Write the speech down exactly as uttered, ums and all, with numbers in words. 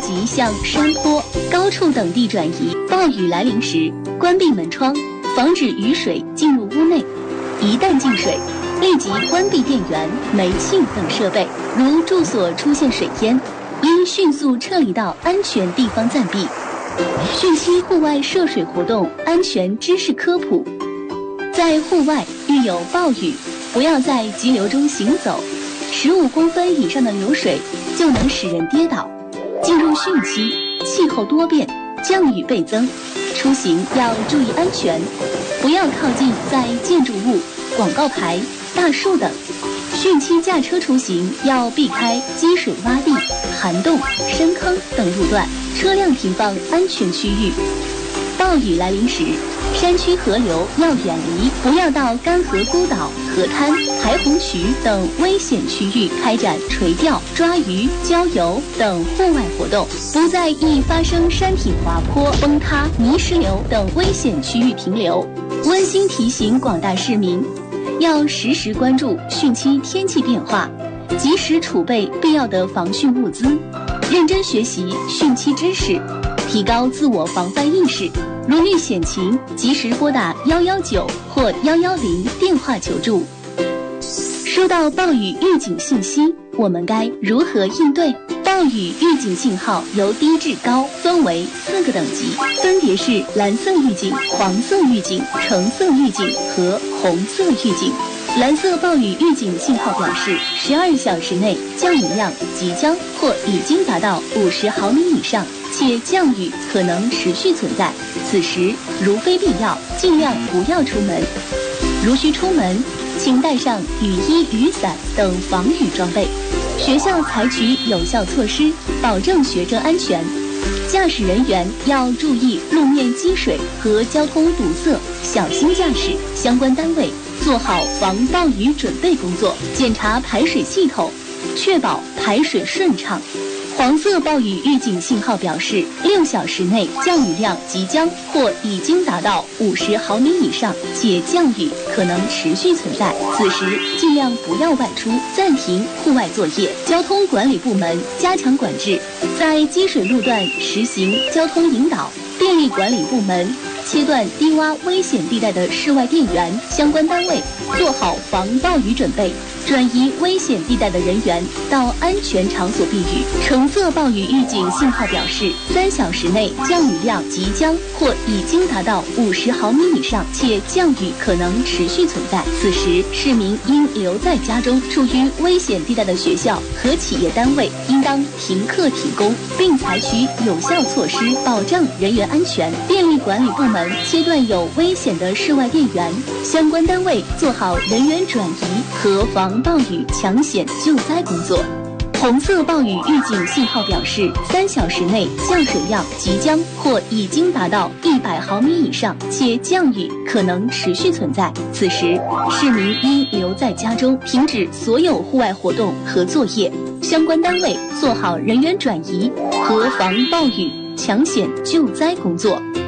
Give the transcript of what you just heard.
即向山坡、高处等地转移。暴雨来临时，关闭门窗，防止雨水进入屋内。一旦进水，立即关闭电源、煤气等设备。如住所出现水淹，应迅速撤离到安全地方暂避。汛期户外涉水活动安全知识科普：在户外遇有暴雨，不要在急流中行走，十五公分以上的流水就能使人跌倒。进入汛期，气候多变，降雨倍增，出行要注意安全，不要靠近在建筑物、广告牌、大树等。汛期驾车出行要避开积水洼地、涵洞、深坑等路段，车辆停放安全区域。暴雨来临时，山区河流要远离，不要到干涸孤岛、河滩、排洪渠等危险区域开展垂钓、抓鱼、郊游等户外活动，不在易发生山体滑坡、崩塌、泥石流等危险区域停留。温馨提醒广大市民，要时时关注汛期天气变化，及时储备必要的防汛物资，认真学习汛期知识，提高自我防范意识。如遇险情，及时拨打一一九或一一零电话求助。收到暴雨预警信息，我们该如何应对？暴雨预警信号由低至高分为四个等级，分别是蓝色预警、黄色预警、橙色预警和红色预警。蓝色暴雨预警信号表示，十二小时内降雨量即将或已经达到五十毫米以上，且降雨可能持续存在。此时如非必要，尽量不要出门。如需出门，请带上雨衣、雨伞等防雨装备。学校采取有效措施，保证学生安全。驾驶人员要注意路面积水和交通堵塞，小心驾驶。相关单位做好防暴雨准备工作，检查排水系统，确保排水顺畅。黄色暴雨预警信号表示，六小时内降雨量即将或已经达到五十毫米以上，且降雨可能持续存在。此时尽量不要外出，暂停户外作业。交通管理部门加强管制，在积水路段实行交通引导。电力管理部门切断低洼危险地带的室外电源，相关单位做好防暴雨准备，转移危险地带的人员到安全场所避雨。橙色暴雨预警信号表示，三小时内降雨量即将或已经达到五十毫米以上，且降雨可能持续存在。此时，市民应留在家中，处于危险地带的学校和企业单位应当停课停工，并采取有效措施保障人员安全。电力管理部门切断有危险的室外电源，相关单位做好人员转移和防暴雨抢险救灾工作。红色暴雨预警信号表示，三小时内降水量即将或已经达到一百毫米以上，且降雨可能持续存在。此时，市民应留在家中，停止所有户外活动和作业。相关单位做好人员转移和防暴雨抢险救灾工作。